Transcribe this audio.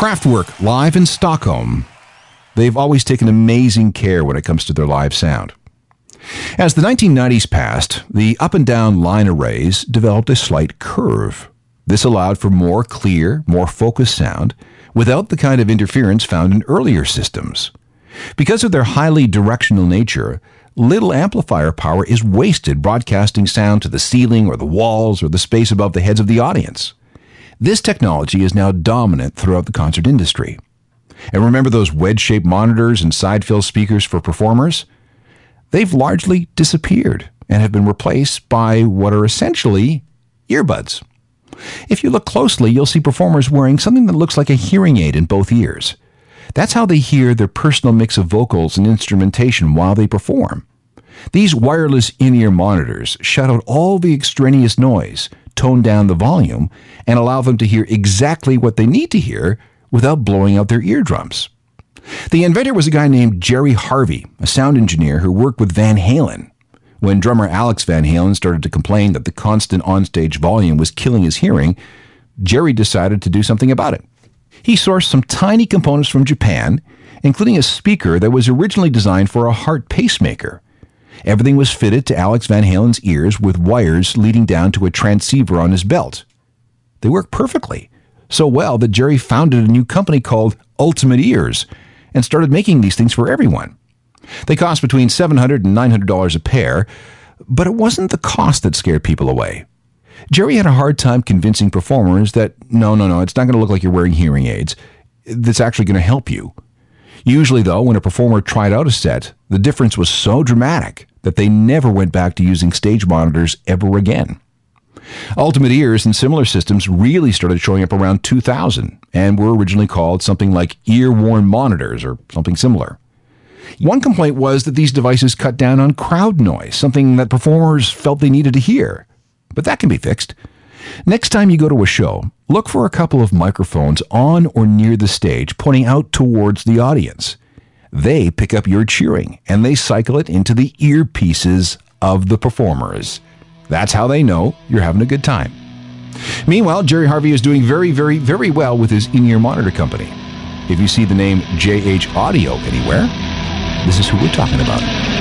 Kraftwerk, live in Stockholm. They've always taken amazing care when it comes to their live sound. As the 1990s passed, the up and down line arrays developed a slight curve. This allowed for more clear, more focused sound without the kind of interference found in earlier systems. Because of their highly directional nature, little amplifier power is wasted broadcasting sound to the ceiling or the walls or the space above the heads of the audience. This technology is now dominant throughout the concert industry. And remember those wedge-shaped monitors and side-fill speakers for performers? They've largely disappeared and have been replaced by what are essentially earbuds. If you look closely, you'll see performers wearing something that looks like a hearing aid in both ears. That's how they hear their personal mix of vocals and instrumentation while they perform. These wireless in-ear monitors shut out all the extraneous noise, tone down the volume, and allow them to hear exactly what they need to hear without blowing out their eardrums. The inventor was a guy named Jerry Harvey, a sound engineer who worked with Van Halen. When drummer Alex Van Halen started to complain that the constant onstage volume was killing his hearing, Jerry decided to do something about it. He sourced some tiny components from Japan, including a speaker that was originally designed for a heart pacemaker. Everything was fitted to Alex Van Halen's ears with wires leading down to a transceiver on his belt. They worked perfectly, so well that Jerry founded a new company called Ultimate Ears and started making these things for everyone. They cost between $700 and $900 a pair, but it wasn't the cost that scared people away. Jerry had a hard time convincing performers that, no, it's not going to look like you're wearing hearing aids. That's actually going to help you. Usually, though, when a performer tried out a set, the difference was so dramatic that they never went back to using stage monitors ever again. Ultimate Ears and similar systems really started showing up around 2000 and were originally called something like ear-worn monitors or something similar. One complaint was that these devices cut down on crowd noise, something that performers felt they needed to hear. But that can be fixed. Next time you go to a show, look for a couple of microphones on or near the stage pointing out towards the audience. They pick up your cheering, and they cycle it into the earpieces of the performers. That's how they know you're having a good time. Meanwhile, Jerry Harvey is doing very, very, very well with his in-ear monitor company. If you see the name JH Audio anywhere, this is who we're talking about.